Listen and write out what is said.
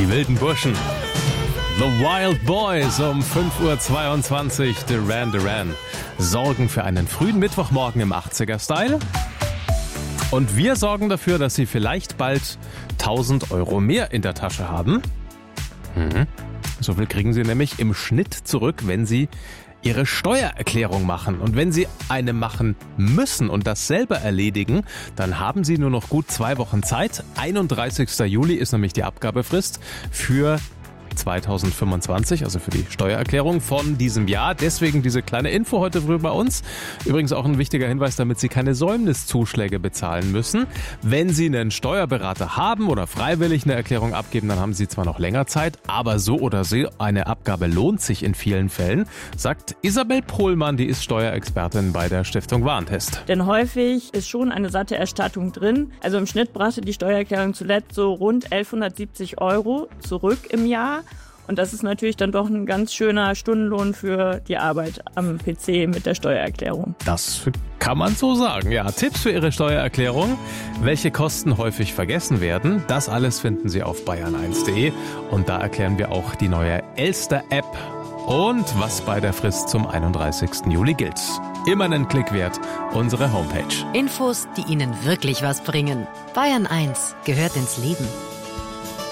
Die wilden Burschen. The Wild Boys um 5:22 Uhr. Duran sorgen für einen frühen Mittwochmorgen im 80er-Style. Und wir sorgen dafür, dass Sie vielleicht bald 1.000 Euro mehr in der Tasche haben. So viel kriegen Sie nämlich im Schnitt zurück, wenn Sie Ihre Steuererklärung machen. Und wenn Sie eine machen müssen und das selber erledigen, dann haben Sie nur noch gut 2 Wochen Zeit. 31. Juli ist nämlich die Abgabefrist für 2025, also für die Steuererklärung von diesem Jahr. Deswegen diese kleine Info heute früh bei uns. Übrigens auch ein wichtiger Hinweis, damit Sie keine Säumniszuschläge bezahlen müssen. Wenn Sie einen Steuerberater haben oder freiwillig eine Erklärung abgeben, dann haben Sie zwar noch länger Zeit, aber so oder so eine Abgabe lohnt sich in vielen Fällen, sagt Isabel Pohlmann, die ist Steuerexpertin bei der Stiftung Warentest. Denn häufig ist schon eine satte Erstattung drin. Also im Schnitt brachte die Steuererklärung zuletzt so rund 1.170 Euro zurück im Jahr. Und das ist natürlich dann doch ein ganz schöner Stundenlohn für die Arbeit am PC mit der Steuererklärung. Das kann man so sagen. Ja, Tipps für Ihre Steuererklärung, welche Kosten häufig vergessen werden, das alles finden Sie auf bayern1.de. Und da erklären wir auch die neue Elster-App und was bei der Frist zum 31. Juli gilt. Immer einen Klick wert, unsere Homepage. Infos, die Ihnen wirklich was bringen. Bayern 1 gehört ins Leben.